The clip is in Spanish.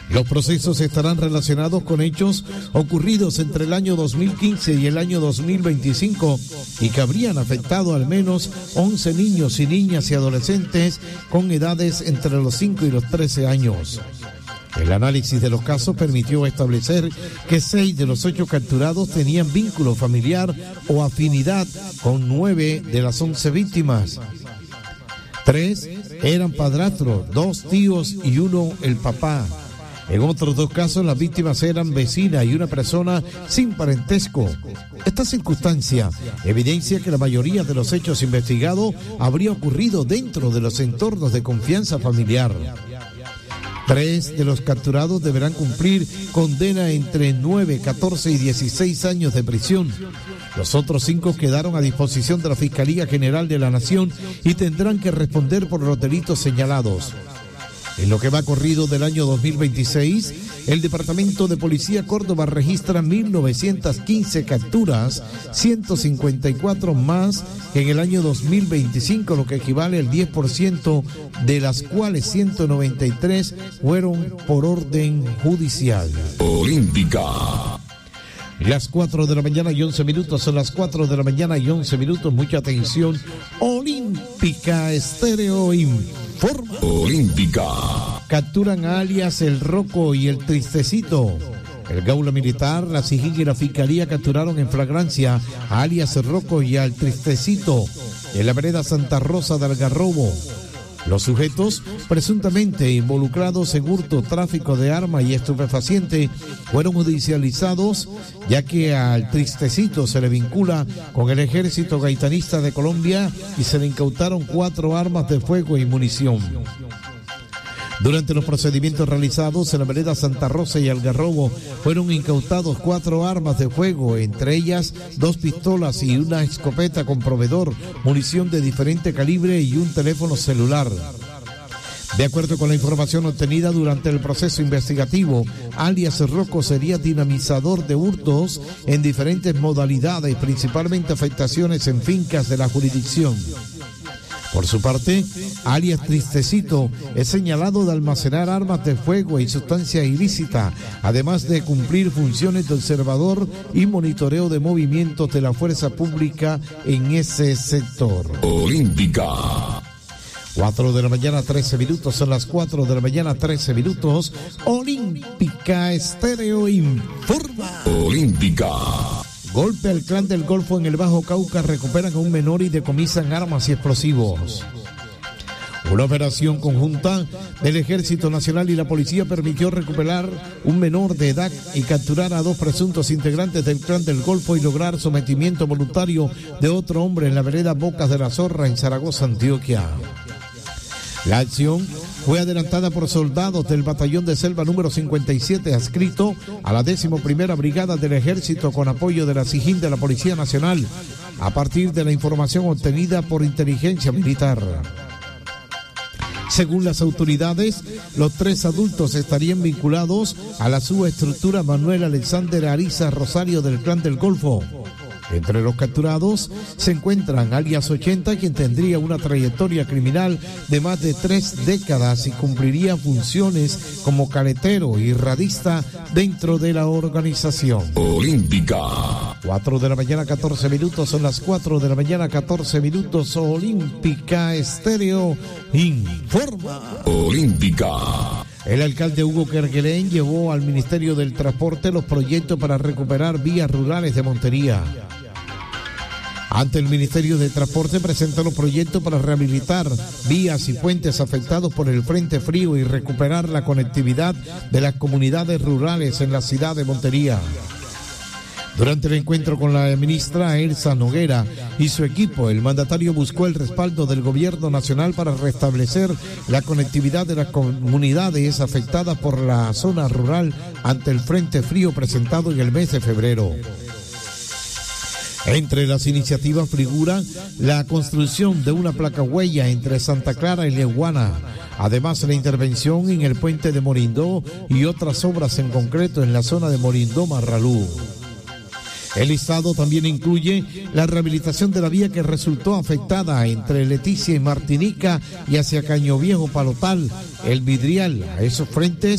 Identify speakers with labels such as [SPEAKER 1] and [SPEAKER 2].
[SPEAKER 1] Los procesos estarán relacionados con hechos ocurridos entre el año 2015 y el año 2025 y que habrían afectado al menos 11 niños y niñas y adolescentes con edades entre los 5 y los 13 años. El análisis de los casos permitió establecer que 6 de los 8 capturados tenían vínculo familiar o afinidad con 9 de las 11 víctimas. 3 eran padrastros, 2 tíos y 1 el papá. En otros 2 casos, las víctimas eran vecinas y una persona sin parentesco. Esta circunstancia evidencia que la mayoría de los hechos investigados habría ocurrido dentro de los entornos de confianza familiar. 3 de los capturados deberán cumplir condena entre 9, 14 y 16 años de prisión. Los otros 5 quedaron a disposición de la Fiscalía General de la Nación y tendrán que responder por los delitos señalados. En lo que va corrido del año 2026, el Departamento de Policía Córdoba registra 1.915 capturas, 154 más que en el año 2025, lo que equivale al 10%, de las cuales 193 fueron por orden judicial.
[SPEAKER 2] Olímpica.
[SPEAKER 1] Las 4 de la mañana y 11 minutos, son las 4 de la mañana y 11 minutos, mucha atención. Olímpica Estéreo informa.
[SPEAKER 2] Olímpica.
[SPEAKER 1] Capturan a alias El Roco y El Tristecito. El Gaula Militar, la SIJIN y la Fiscalía capturaron en flagrancia a alias El Roco y al Tristecito en la vereda Santa Rosa de Algarrobo. Los sujetos presuntamente involucrados en hurto, tráfico de arma y estupefaciente fueron judicializados, ya que al Tristecito se le vincula con el Ejército Gaitanista de Colombia y se le incautaron 4 armas de fuego y munición. Durante los procedimientos realizados en la vereda Santa Rosa y Algarrobo fueron incautados 4 armas de fuego, entre ellas 2 pistolas y una escopeta con proveedor, munición de diferente calibre y un teléfono celular. De acuerdo con la información obtenida durante el proceso investigativo, alias Rocco sería dinamizador de hurtos en diferentes modalidades, principalmente afectaciones en fincas de la jurisdicción. Por su parte, alias Tristecito es señalado de almacenar armas de fuego y sustancia ilícita, además de cumplir funciones de observador y monitoreo de movimientos de la fuerza pública en ese sector.
[SPEAKER 2] Olímpica.
[SPEAKER 1] 4 de la mañana, 13 minutos, son las 4 de la mañana, 13 minutos. Olímpica Estéreo informa.
[SPEAKER 2] Olímpica.
[SPEAKER 1] Golpe al clan del Golfo en el Bajo Cauca, recuperan a un menor y decomisan armas y explosivos. Una operación conjunta del Ejército Nacional y la Policía permitió recuperar un menor de edad y capturar a 2 presuntos integrantes del clan del Golfo y lograr sometimiento voluntario de otro hombre en la vereda Bocas de la Zorra, en Zaragoza, Antioquia. La acción fue adelantada por soldados del batallón de selva número 57, adscrito a la 11ª Brigada del Ejército con apoyo de la SIJIN de la Policía Nacional, a partir de la información obtenida por inteligencia militar. Según las autoridades, los 3 adultos estarían vinculados a la subestructura Manuel Alexander Ariza Rosario del Clan del Golfo. Entre los capturados se encuentran alias 80, quien tendría una trayectoria criminal de más de 3 décadas y cumpliría funciones como caletero y radista dentro de la organización.
[SPEAKER 2] Olímpica.
[SPEAKER 1] 4 de la mañana, 14 minutos, son las 4 de la mañana, 14 minutos. Olímpica Estéreo informa.
[SPEAKER 2] Olímpica.
[SPEAKER 1] El alcalde Hugo Kerguelen llevó al Ministerio del Transporte los proyectos para recuperar vías rurales de Montería. Ante el Ministerio de Transporte presentó los proyectos para rehabilitar vías y puentes afectados por el Frente Frío y recuperar la conectividad de las comunidades rurales en la ciudad de Montería. Durante el encuentro con la ministra Elsa Noguera y su equipo, el mandatario buscó el respaldo del gobierno nacional para restablecer la conectividad de las comunidades afectadas por la zona rural ante el Frente Frío presentado en el mes de febrero. Entre las iniciativas figura la construcción de una placa huella entre Santa Clara y Leguana, además la intervención en el puente de Morindó y otras obras en concreto en la zona de Morindó-Marralú. El listado también incluye la rehabilitación de la vía que resultó afectada entre Leticia y Martinica y hacia Caño Viejo Palotal, El Vidrial. A esos frentes